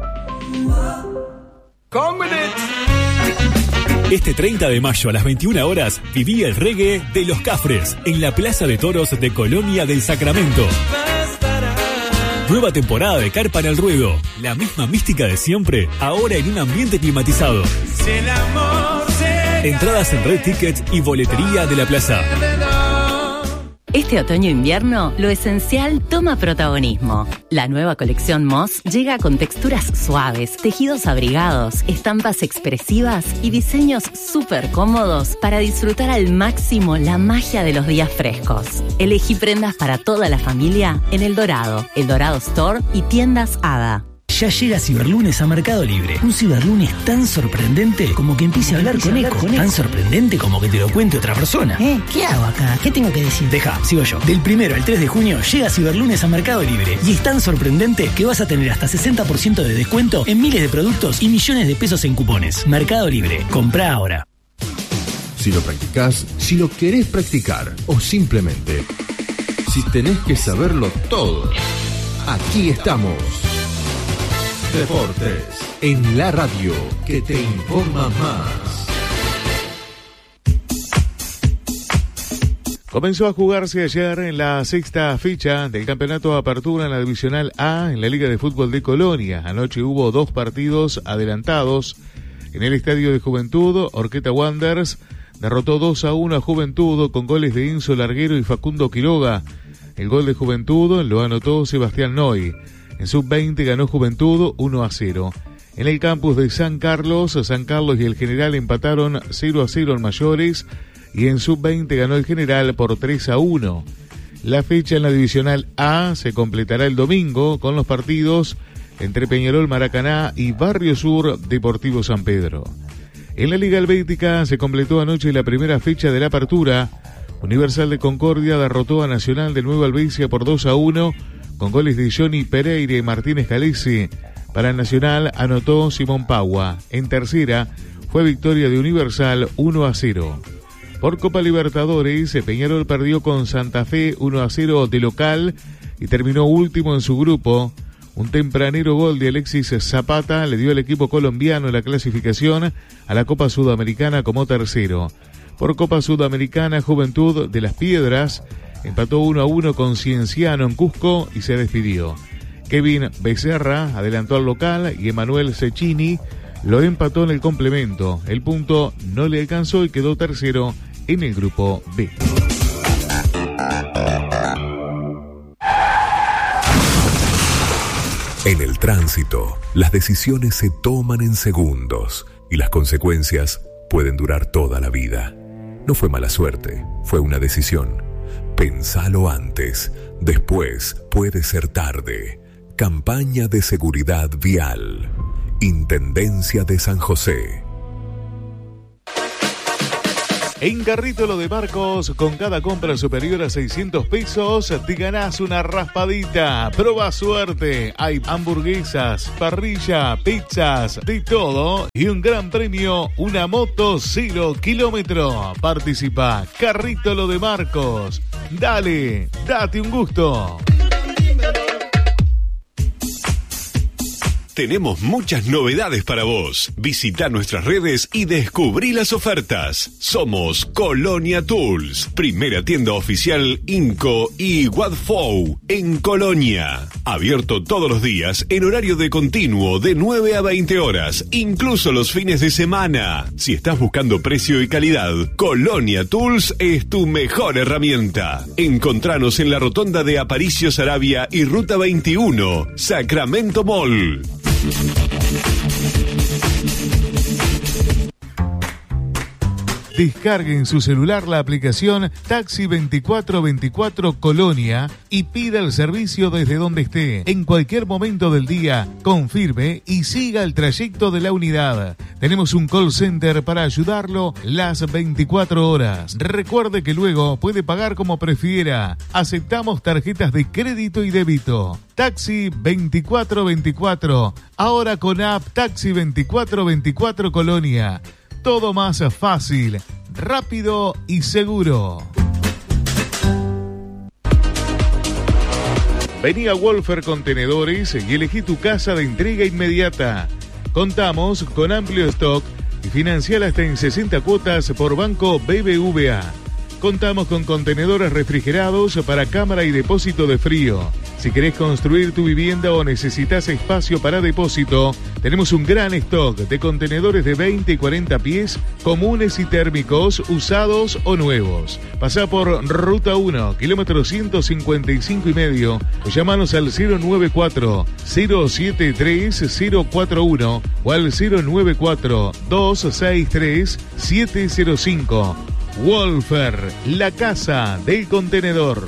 Este treinta de mayo a las veintiuna horas viví el reggae de Los Cafres en la Plaza de Toros de Colonia del Sacramento. Nueva temporada de Carpa en el Ruedo. La misma mística de siempre, ahora en un ambiente climatizado. Entradas en Red Tickets y boletería de la plaza. Este otoño-invierno, lo esencial toma protagonismo. La nueva colección Moss llega con texturas suaves, tejidos abrigados, estampas expresivas y diseños súper cómodos para disfrutar al máximo la magia de los días frescos. Elegí prendas para toda la familia en El Dorado, El Dorado Store y tiendas Hada. Ya llega Ciberlunes a Mercado Libre. Un Ciberlunes tan sorprendente como que empiece a hablar con Eco. Tan sorprendente como que te lo cuente otra persona. ¿Eh? ¿Qué hago acá? ¿Qué tengo que decir? Deja, sigo yo. Del primero al tres de junio llega Ciberlunes a Mercado Libre. Y es tan sorprendente que vas a tener hasta sesenta por ciento de descuento en miles de productos y millones de pesos en cupones. Mercado Libre. Comprá ahora. Si lo practicás, si lo querés practicar o simplemente si tenés que saberlo todo, aquí estamos. Deportes, en la radio que te informa más. Comenzó a jugarse ayer en la sexta fecha del Campeonato Apertura en la Divisional A en la Liga de Fútbol de Colonia. Anoche hubo dos partidos adelantados. En el Estadio de Juventud, Orqueta Wanderers derrotó dos a uno a Juventud con goles de Enzo Larguero y Facundo Quiroga. El gol de Juventud lo anotó Sebastián Noy. En sub veinte ganó Juventud uno a cero. En el campus de San Carlos, San Carlos y el General empataron cero a cero en mayores y en sub veinte ganó el General por tres a uno. La fecha en la Divisional A se completará el domingo con los partidos entre Peñarol Maracaná y Barrio Sur Deportivo San Pedro. En la Liga Helvética se completó anoche la primera fecha de la apertura. Universal de Concordia derrotó a Nacional de Nueva Albesia por dos a uno con goles de Johnny Pereira y Martínez Calesi. Para Nacional anotó Simón Pagua. En tercera fue victoria de Universal uno a cero. Por Copa Libertadores, Peñarol perdió con Santa Fe uno a cero de local y terminó último en su grupo. Un tempranero gol de Alexis Zapata le dio al equipo colombiano la clasificación a la Copa Sudamericana como tercero. Por Copa Sudamericana, Juventud de las Piedras empató uno a uno con Cienciano en Cusco y se despidió. Kevin Becerra adelantó al local y Emanuel Cecchini lo empató en el complemento. El punto no le alcanzó y quedó tercero en el grupo B. En el tránsito, las decisiones se toman en segundos y las consecuencias pueden durar toda la vida. No fue mala suerte, fue una decisión. Pensalo antes, después puede ser tarde. Campaña de seguridad vial. Intendencia de San José. En Carrito Lo de Marcos, con cada compra superior a seiscientos pesos, te ganás una raspadita. Proba suerte. Hay hamburguesas, parrilla, pizzas, de todo. Y un gran premio, una moto cero kilómetro. Participa, Carrito Lo de Marcos. Dale, date un gusto. Tenemos muchas novedades para vos. Visita nuestras redes y descubrí las ofertas. Somos Colonia Tools, primera tienda oficial Inco y Wadfou en Colonia. Abierto todos los días en horario de continuo de nueve a veinte horas, incluso los fines de semana. Si estás buscando precio y calidad, Colonia Tools es tu mejor herramienta. Encontranos en la rotonda de Aparicio Saravia y Ruta veintiuno, Sacramento Mall. Descargue en su celular la aplicación Taxi veinticuatro veinticuatro Colonia y pida el servicio desde donde esté, en cualquier momento del día. Confirme y siga el trayecto de la unidad. Tenemos un call center para ayudarlo las veinticuatro horas. Recuerde que luego puede pagar como prefiera. Aceptamos tarjetas de crédito y débito. Taxi veinticuatro veinticuatro, ahora con app Taxi veinticuatro veinticuatro Colonia. Todo más fácil, rápido y seguro. Vení a Wolfer Contenedores y elegí tu casa de entrega inmediata. Contamos con amplio stock y financiar hasta en sesenta cuotas por Banco B B V A. Contamos con contenedores refrigerados para cámara y depósito de frío. Si querés construir tu vivienda o necesitas espacio para depósito, tenemos un gran stock de contenedores de veinte y cuarenta pies, comunes y térmicos, usados o nuevos. Pasá por Ruta uno, kilómetro ciento cincuenta y cinco y medio, o llamanos al cero nueve cuatro, cero siete tres, cero cuatro uno o al cero nueve cuatro, dos seis tres, siete cero cinco. Wolfer, la casa del contenedor.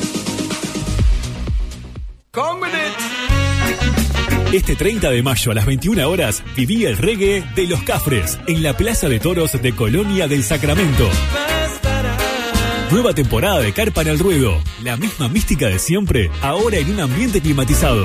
Este treinta de mayo a las veintiuna horas viví el reggae de Los Cafres en la Plaza de Toros de Colonia del Sacramento. Nueva temporada de Carpa en el Ruedo. La misma mística de siempre, ahora en un ambiente climatizado.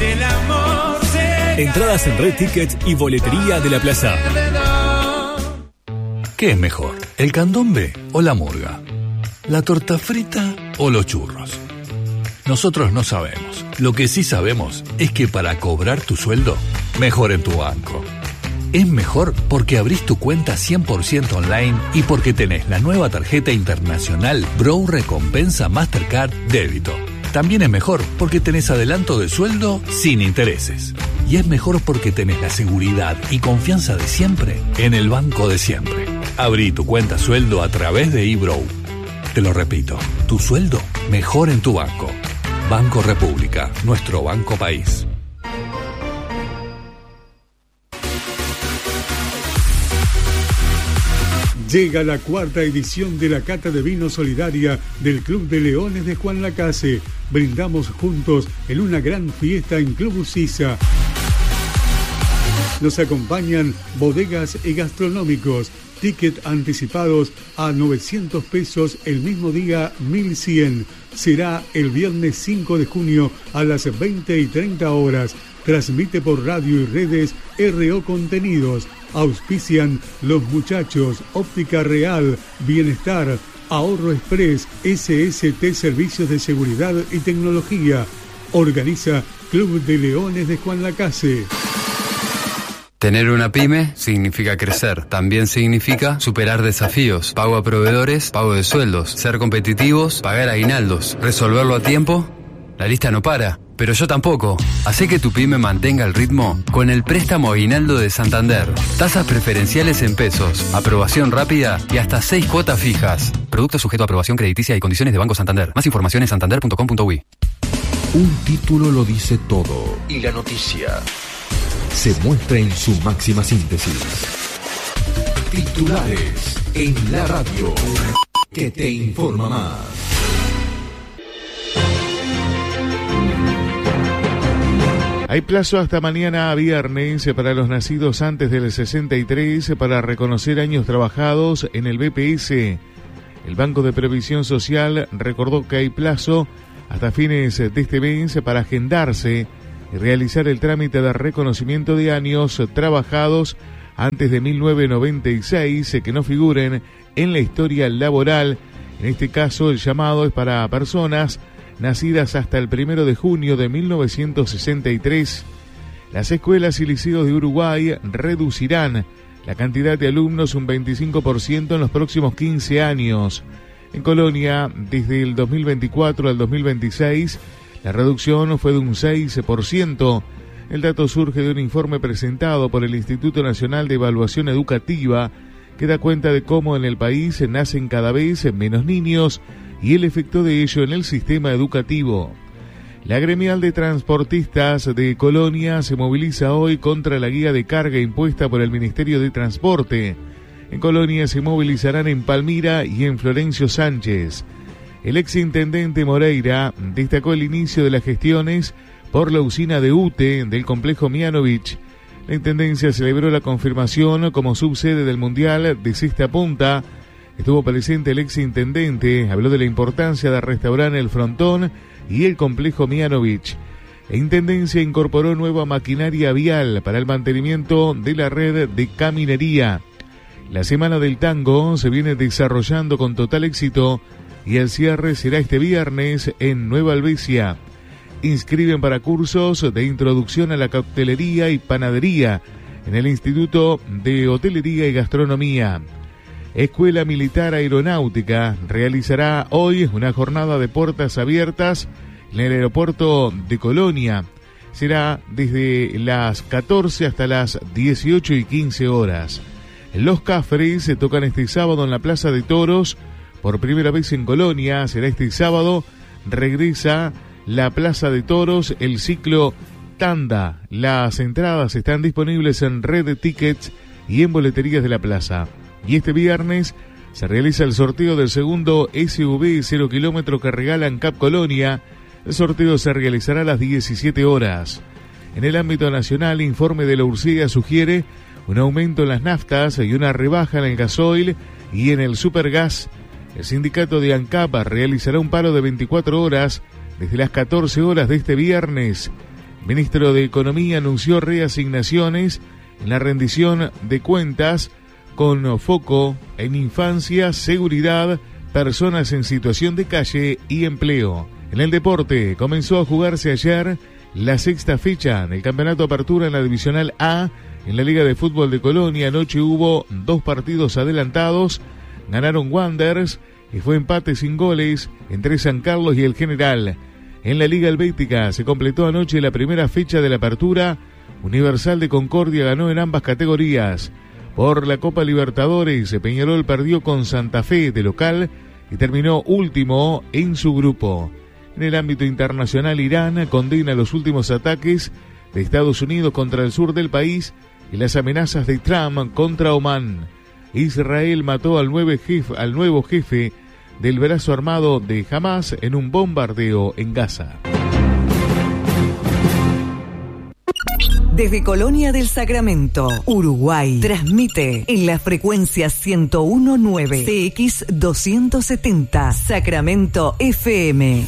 Entradas en Red Tickets y boletería de la plaza. ¿Qué es mejor, el candombe o la murga? ¿La torta frita o los churros? Nosotros no sabemos. Lo que sí sabemos es que para cobrar tu sueldo, mejor en tu banco. Es mejor porque abrís tu cuenta cien por ciento online y porque tenés la nueva tarjeta internacional Bro Recompensa Mastercard Débito. También es mejor porque tenés adelanto de sueldo sin intereses. Y es mejor porque tenés la seguridad y confianza de siempre en el banco de siempre. Abrí tu cuenta sueldo a través de eBrow. Te lo repito, tu sueldo mejor en tu banco. Banco República, nuestro banco país. Llega la cuarta edición de la Cata de Vino Solidaria del Club de Leones de Juan Lacase. Brindamos juntos en una gran fiesta en Club Ucisa. Nos acompañan bodegas y gastronómicos. Ticket anticipados a novecientos pesos, el mismo día mil cien. Será el viernes cinco de junio a las veinte y treinta horas. Transmite por radio y redes R O Contenidos. Auspician Los Muchachos, Óptica Real, Bienestar, Ahorro Express, S S T Servicios de Seguridad y Tecnología. Organiza Club de Leones de Juan Lacase. Tener una pyme significa crecer. También significa superar desafíos, pago a proveedores, pago de sueldos, ser competitivos, pagar aguinaldos, resolverlo a tiempo. La lista no para, pero yo tampoco. Hacé que tu pyme mantenga el ritmo con el préstamo aguinaldo de Santander. Tasas preferenciales en pesos, aprobación rápida y hasta seis cuotas fijas. Producto sujeto a aprobación crediticia y condiciones de Banco Santander. Más información en santander punto com punto uy. Un título lo dice todo y la noticia se muestra en su máxima síntesis. Titulares en la radio que te informa más. Hay plazo hasta mañana viernes para los nacidos antes del sesenta y tres para reconocer años trabajados en el B P S. El Banco de Previsión Social recordó que hay plazo hasta fines de este mes para agendarse y realizar el trámite de reconocimiento de años trabajados antes de mil novecientos noventa y seis que no figuren en la historia laboral. En este caso, el llamado es para personas nacidas hasta el primero de junio de mil novecientos sesenta y tres. Las escuelas y liceos de Uruguay reducirán la cantidad de alumnos un veinticinco por ciento en los próximos quince años. En Colonia, desde el dos mil veinticuatro al dos mil veintiséis, la reducción fue de un seis por ciento. El dato surge de un informe presentado por el Instituto Nacional de Evaluación Educativa, que da cuenta de cómo en el país nacen cada vez menos niños y el efecto de ello en el sistema educativo. La gremial de transportistas de Colonia se moviliza hoy contra la guía de carga impuesta por el Ministerio de Transporte. En Colonia se movilizarán en Palmira y en Florencio Sánchez. El exintendente Moreira destacó el inicio de las gestiones por la usina de U T E del complejo Mianovich. La intendencia celebró la confirmación como subsede del Mundial de Cesta Punta. Estuvo presente el exintendente, habló de la importancia de restaurar el frontón y el complejo Mianovich. La intendencia incorporó nueva maquinaria vial para el mantenimiento de la red de caminería. La Semana del Tango se viene desarrollando con total éxito y el cierre será este viernes en Nueva Albesia. Inscriben para cursos de introducción a la coctelería y panadería en el Instituto de Hotelería y Gastronomía. Escuela Militar Aeronáutica realizará hoy una jornada de puertas abiertas en el aeropuerto de Colonia. Será desde las catorce hasta las dieciocho y quince horas. Los Cafres se tocan este sábado en la Plaza de Toros. Por primera vez en Colonia será este sábado. Regresa la Plaza de Toros, el ciclo Tanda. Las entradas están disponibles en Red de Tickets y en boleterías de la plaza. Y este viernes se realiza el sorteo del segundo S U V cero kilómetro que regalan Cap Colonia. El sorteo se realizará a las diecisiete horas. En el ámbito nacional, informe de la Urcea sugiere un aumento en las naftas y una rebaja en el gasoil y en el supergas. El sindicato de ANCAP realizará un paro de veinticuatro horas desde las catorce horas de este viernes. El ministro de Economía anunció reasignaciones en la rendición de cuentas con foco en infancia, seguridad, personas en situación de calle y empleo. En el deporte comenzó a jugarse ayer la sexta fecha del Campeonato Apertura en la Divisional A. En la Liga de Fútbol de Colonia anoche hubo dos partidos adelantados. Ganaron Wanderers y fue empate sin goles entre San Carlos y el General. En la Liga Helvética se completó anoche la primera fecha de la Apertura. Universal de Concordia ganó en ambas categorías. Por la Copa Libertadores, Peñarol perdió con Santa Fe de local y terminó último en su grupo. En el ámbito internacional, Irán condena los últimos ataques de Estados Unidos contra el sur del país y las amenazas de Trump contra Omán. Israel mató al nuevo jefe, al nuevo jefe del brazo armado de Hamas en un bombardeo en Gaza. Desde Colonia del Sacramento, Uruguay, transmite en la frecuencia ciento uno punto nueve C X doscientos setenta, Sacramento F M.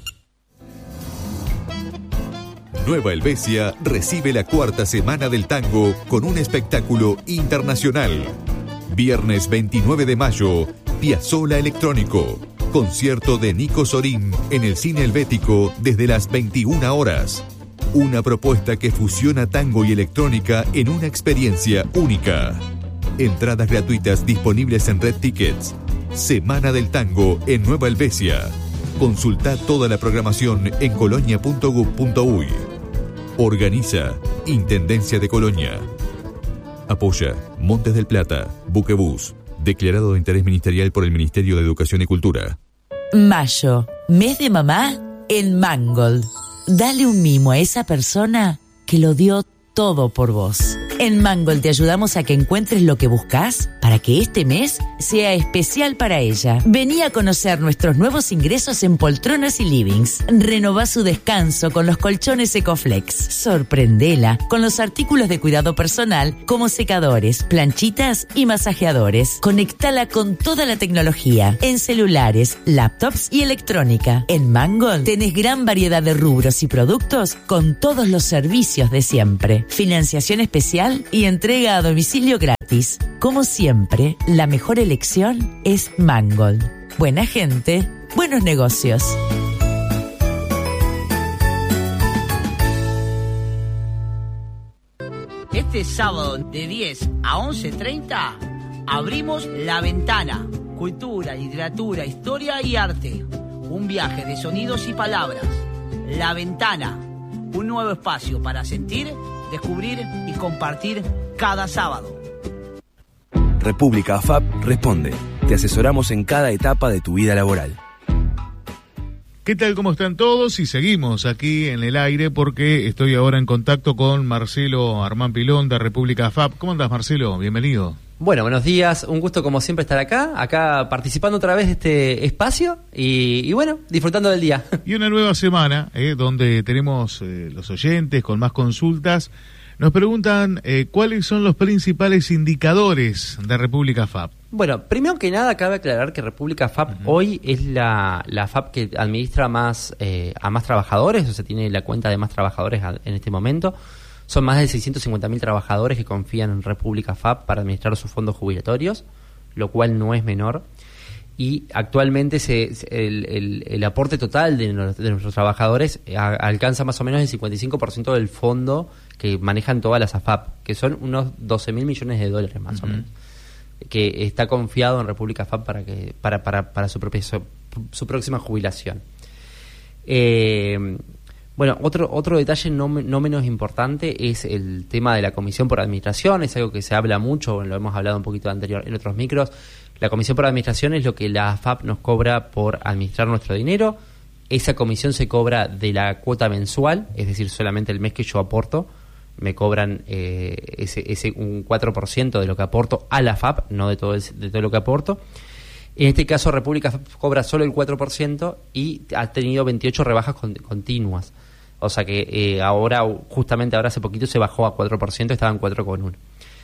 Nueva Helvecia recibe la cuarta semana del tango con un espectáculo internacional. Viernes veintinueve de mayo, Piazzolla Electrónico. Concierto de Nico Sorín en el Cine Helvético desde las veintiuna horas. Una propuesta que fusiona tango y electrónica en una experiencia única. Entradas gratuitas disponibles en Red Tickets. Semana del Tango en Nueva Helvecia. Consulta toda la programación en colonia punto gov punto uy. Organiza Intendencia de Colonia. Apoya Montes del Plata, Buquebús. Declarado de interés ministerial por el Ministerio de Educación y Cultura. Mayo, mes de mamá en Mangold. Dale un mimo a esa persona que lo dio todo por vos. En Mangold te ayudamos a que encuentres lo que buscas para que este mes sea especial para ella. Vení a conocer nuestros nuevos ingresos en poltronas y livings. Renová su descanso con los colchones Ecoflex. Sorprendela con los artículos de cuidado personal como secadores, planchitas y masajeadores. Conectala con toda la tecnología en celulares, laptops y electrónica. En Mangold tenés gran variedad de rubros y productos con todos los servicios de siempre. Financiación especial y entrega a domicilio gratis. Como siempre, la mejor elección es Mangold. Buena gente, buenos negocios. Este sábado de diez a once treinta abrimos La Ventana. Cultura, literatura, historia y arte. Un viaje de sonidos y palabras. La Ventana. Un nuevo espacio para sentir, descubrir y compartir cada sábado. República F A P responde. Te asesoramos en cada etapa de tu vida laboral. ¿Qué tal? ¿Cómo están todos? Y seguimos aquí en el aire porque estoy ahora en contacto con Marcelo Armán Pilón de República F A P. ¿Cómo andás, Marcelo? Bienvenido. Bueno, buenos días, un gusto como siempre estar acá, acá participando otra vez de este espacio y, y bueno, disfrutando del día. Y una nueva semana, eh, donde tenemos eh, los oyentes con más consultas. Nos preguntan eh, cuáles son los principales indicadores de República F A P. Bueno, primero que nada cabe aclarar que República F A P uh-huh. hoy es la, la F A P que administra más eh, a más trabajadores, o sea, tiene la cuenta de más trabajadores a, en este momento. Son más de seiscientos cincuenta mil trabajadores que confían en República F A P para administrar sus fondos jubilatorios, lo cual no es menor. Y actualmente se, el, el, el aporte total de, los, de nuestros trabajadores a, alcanza más o menos el cincuenta y cinco por ciento del fondo que manejan todas las A F A P, que son unos doce mil millones de dólares más uh-huh. o menos, que está confiado en República F A P para, que, para, para, para su, propia, su, su próxima jubilación. Eh... Bueno, otro otro detalle no, no menos importante es el tema de la Comisión por Administración, es algo que se habla mucho, lo hemos hablado un poquito anterior en otros micros. La Comisión por Administración es lo que la F A P nos cobra por administrar nuestro dinero. Esa comisión se cobra de la cuota mensual, es decir, solamente el mes que yo aporto, me cobran eh, ese, ese un cuatro por ciento de lo que aporto a la F A P, no de todo, el, de todo lo que aporto. En este caso, República F A P cobra solo el cuatro por ciento y ha tenido veintiocho rebajas con, continuas. O sea que eh, ahora, justamente ahora hace poquito se bajó a cuatro por ciento, estaba en cuatro coma uno.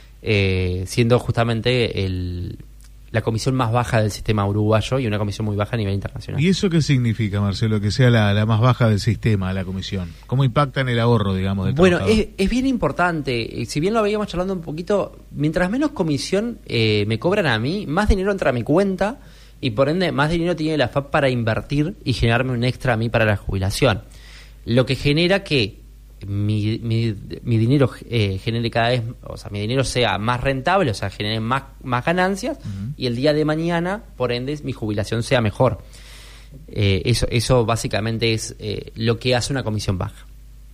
Eh, siendo justamente el, la comisión más baja del sistema uruguayo y una comisión muy baja a nivel internacional. ¿Y eso qué significa, Marcelo, que sea la, la más baja del sistema, la comisión? ¿Cómo impacta en el ahorro, digamos, del Bueno, trabajador? es, es bien importante. Si bien lo veíamos charlando un poquito, mientras menos comisión eh, me cobran a mí, más dinero entra a mi cuenta y por ende más dinero tiene la F A P para invertir y generarme un extra a mí para la jubilación. Lo que genera que mi, mi, mi dinero eh, genere cada vez, o sea, mi dinero sea más rentable, o sea, genere más, más ganancias uh-huh. y el día de mañana, por ende, mi jubilación sea mejor. Eh, eso, eso básicamente es eh, lo que hace una comisión baja.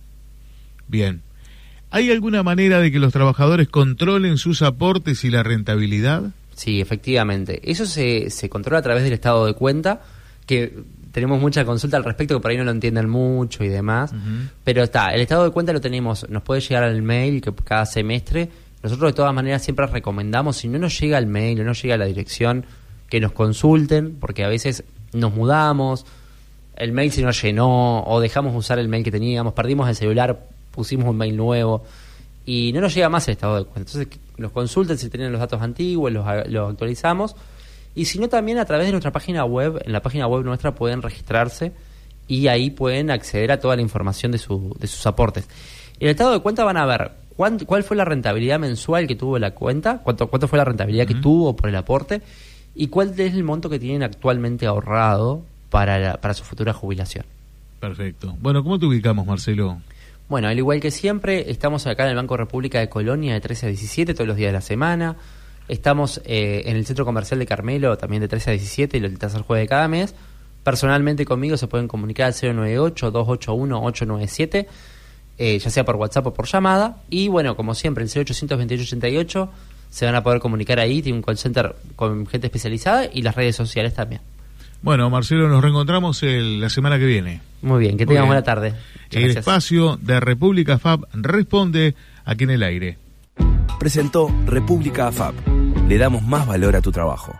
Bien. ¿Hay alguna manera de que los trabajadores controlen sus aportes y la rentabilidad? Sí, efectivamente. Eso se, se controla a través del estado de cuenta, que tenemos mucha consulta al respecto, que por ahí no lo entienden mucho y demás, uh-huh. pero está, el estado de cuenta lo tenemos, nos puede llegar al mail que cada semestre. Nosotros de todas maneras siempre recomendamos, si no nos llega el mail o no llega a la dirección, que nos consulten, porque a veces nos mudamos, el mail se nos llenó, o dejamos usar el mail que teníamos, perdimos el celular, pusimos un mail nuevo, y no nos llega más el estado de cuenta. Entonces nos consulten si tienen los datos antiguos, los, los actualizamos. Y si no, también a través de nuestra página web, en la página web nuestra pueden registrarse y ahí pueden acceder a toda la información de, su, de sus aportes. En el estado de cuenta van a ver cuán, cuál fue la rentabilidad mensual que tuvo la cuenta, cuánto, cuánto fue la rentabilidad uh-huh. que tuvo por el aporte y cuál es el monto que tienen actualmente ahorrado para, la, para su futura jubilación. Perfecto. Bueno, ¿cómo te ubicamos, Marcelo? Bueno, al igual que siempre, estamos acá en el Banco República de Colonia de trece a diecisiete todos los días de la semana. Estamos eh, en el Centro Comercial de Carmelo, también de trece a diecisiete, y el tercer jueves de cada mes. Personalmente conmigo se pueden comunicar al cero nueve ocho, dos ocho uno, ocho nueve siete, eh, ya sea por WhatsApp o por llamada. Y bueno, como siempre, el cero ochocientos veintiocho ochenta y ocho se van a poder comunicar ahí, tiene un call center con gente especializada y las redes sociales también. Bueno, Marcelo, nos reencontramos el, la semana que viene. Muy bien, que tengamos buena tarde. El espacio de República F A P responde aquí en el aire. presentó República A F A P. Le damos más valor a tu trabajo.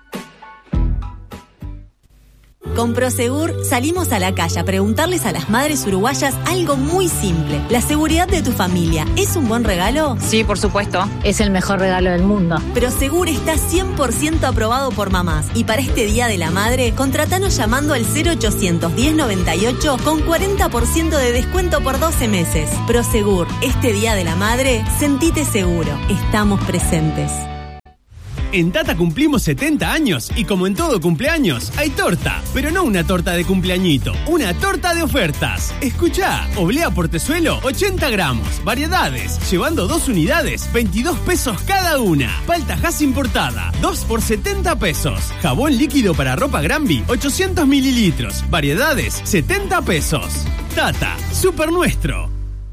Con Prosegur salimos a la calle a preguntarles a las madres uruguayas algo muy simple. ¿La seguridad de tu familia es un buen regalo? Sí, por supuesto. Es el mejor regalo del mundo. Prosegur está cien por ciento aprobado por mamás. Y para este Día de la Madre, contratanos llamando al cero ochocientos diez noventa y ocho con cuarenta por ciento de descuento por doce meses. Prosegur, este Día de la Madre, sentite seguro. Estamos presentes. En Tata cumplimos setenta años y como en todo cumpleaños, hay torta. Pero no una torta de cumpleañito, una torta de ofertas. Escuchá, oblea portezuelo, ochenta gramos. Variedades, llevando dos unidades, veintidós pesos cada una. Palta Hass importada, dos por setenta pesos. Jabón líquido para ropa Granby, ochocientos mililitros. Variedades, setenta pesos. Tata, super nuestro.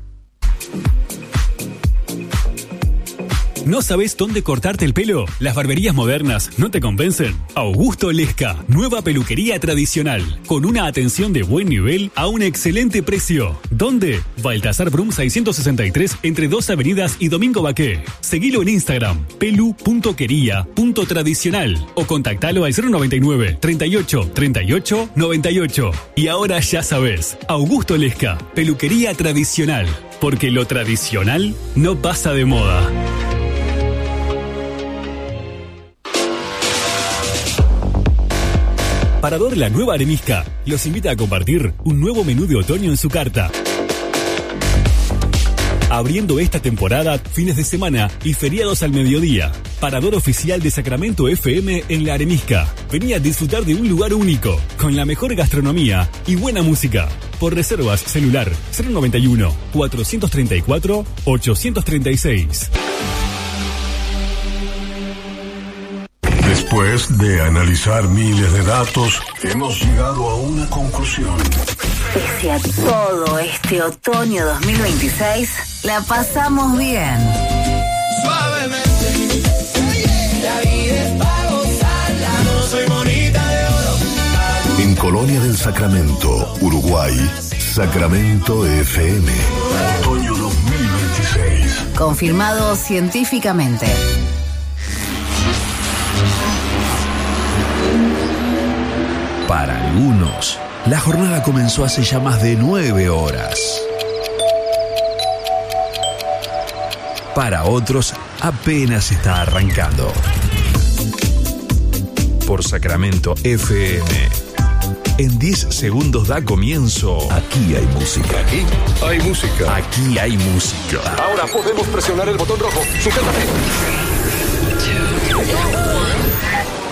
¿No sabes dónde cortarte el pelo? ¿Las barberías modernas no te convencen? Augusto Lesca, nueva peluquería tradicional, con una atención de buen nivel a un excelente precio. ¿Dónde? Baltasar Brum seiscientos sesenta y tres, entre dos avenidas y Domingo Baqué. Seguilo en Instagram, pelu punto quería punto tradicional, o contactalo al cero noventa y nueve, treinta y ocho, treinta y ocho, noventa y ocho. Y ahora ya sabes, Augusto Lesca, peluquería tradicional, porque lo tradicional no pasa de moda. Parador La Nueva Arenisca los invita a compartir un nuevo menú de otoño en su carta. Abriendo esta temporada, fines de semana y feriados al mediodía. Parador oficial de Sacramento F M en La Arenisca. Vení a disfrutar de un lugar único, con la mejor gastronomía y buena música. Por reservas, celular cero noventa y uno, cuatrocientos treinta y cuatro, ochocientos treinta y seis. Después de analizar miles de datos, hemos llegado a una conclusión. Pese a todo este otoño dos mil veintiséis, la pasamos bien. Suavemente, la vida es para gozarla, no soy monita de oro. En Colonia del Sacramento, Uruguay, Sacramento F M. Otoño dos mil veintiséis. Confirmado científicamente. Para algunos, la jornada comenzó hace ya más de nueve horas. Para otros, apenas está arrancando. Por Sacramento F M. En diez segundos da comienzo. Aquí hay música. Aquí hay música. Aquí hay música. Ahora podemos presionar el botón rojo. Sujétate.